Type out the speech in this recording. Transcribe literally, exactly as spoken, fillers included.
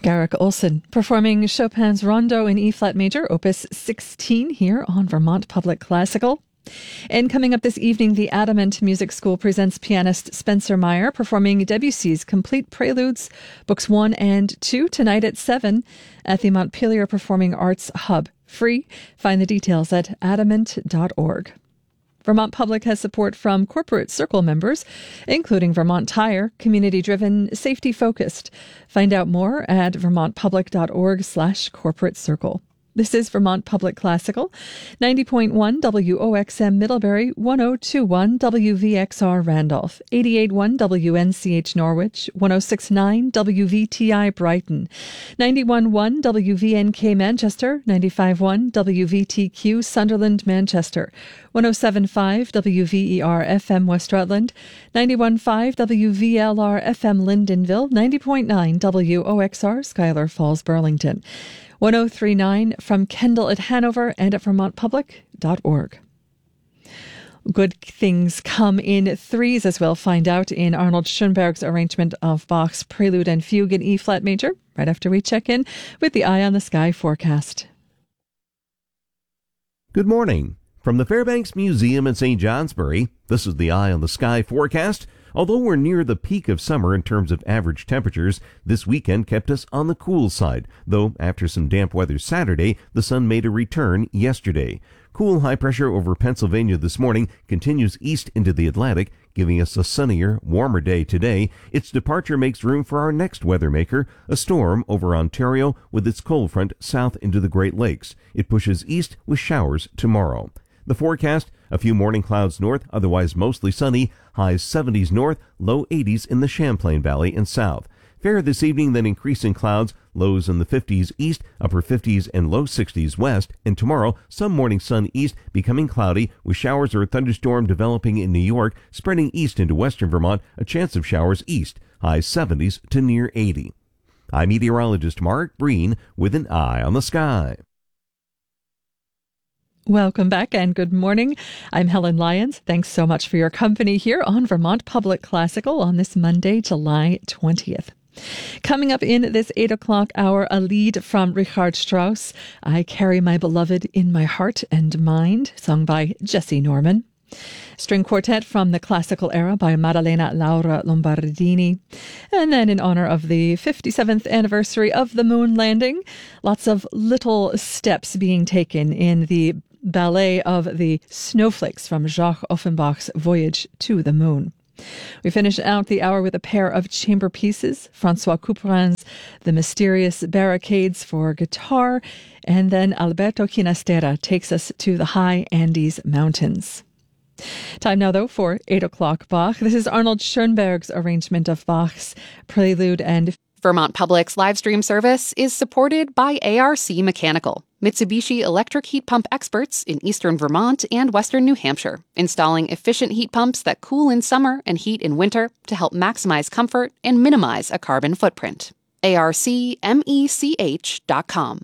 Garrick Olson performing Chopin's Rondo in E-flat major, opus sixteen, here on Vermont Public Classical. And coming up this evening, the Adamant Music School presents pianist Spencer Meyer performing Debussy's Complete Preludes, Books one and two, tonight at seven at the Montpelier Performing Arts Hub. Free. Find the details at adamant dot org. Vermont Public has support from Corporate Circle members, including Vermont Tire, community-driven, safety-focused. Find out more at vermontpublic.org slash corporate circle. This is Vermont Public Classical, ninety point one W O X M Middlebury, one oh two point one W V X R Randolph, eighty-eight point one W N C H Norwich, one oh six point nine W V T I Brighton, ninety-one point one W V N K Manchester, ninety-five point one W V T Q Sunderland Manchester, one oh seven point five W V E R F M West Rutland, ninety-one point five W V L R F M Lyndonville, ninety point nine W O X R Schuyler Falls Burlington, one oh three point nine from Kendall at Hanover and at vermont public dot org. Good things come in threes, as we'll find out in Arnold Schoenberg's arrangement of Bach's Prelude and Fugue in E-flat major, right after we check in with the Eye on the Sky forecast. Good morning. From the Fairbanks Museum in Saint Johnsbury, this is the Eye on the Sky forecast. Although we're near the peak of summer in terms of average temperatures, this weekend kept us on the cool side, though after some damp weather Saturday, the sun made a return yesterday. Cool high pressure over Pennsylvania this morning continues east into the Atlantic, giving us a sunnier, warmer day today. Its departure makes room for our next weather maker, a storm over Ontario with its cold front south into the Great Lakes. It pushes east with showers tomorrow. The forecast, a few morning clouds north, otherwise mostly sunny, highs seventies north, low eighties in the Champlain Valley and south. Fair this evening, then increasing clouds, lows in the fifties east, upper fifties and low sixties west, and tomorrow, some morning sun east, becoming cloudy, with showers or a thunderstorm developing in New York, spreading east into western Vermont, a chance of showers east, highs seventies to near eighty. I'm meteorologist Mark Breen with an Eye on the Sky. Welcome back and good morning. I'm Helen Lyons. Thanks so much for your company here on Vermont Public Classical on this Monday, July twentieth. Coming up in this eight o'clock hour, a lead from Richard Strauss, I Carry My Beloved in My Heart and Mind, sung by Jesse Norman. String quartet from the classical era by Maddalena Laura Lombardini. And then in honor of the fifty-seventh anniversary of the moon landing, lots of little steps being taken in the ballet of the Snowflakes from Jacques Offenbach's Voyage to the Moon. We finish out the hour with a pair of chamber pieces, Francois Couperin's The Mysterious Barricades for guitar, and then Alberto Ginastera takes us to the high Andes Mountains. Time now, though, for eight o'clock Bach. This is Arnold Schoenberg's arrangement of Bach's Prelude and Vermont Public's live stream service is supported by A R C Mechanical, Mitsubishi electric heat pump experts in eastern Vermont and western New Hampshire, installing efficient heat pumps that cool in summer and heat in winter to help maximize comfort and minimize a carbon footprint. A R C mech dot com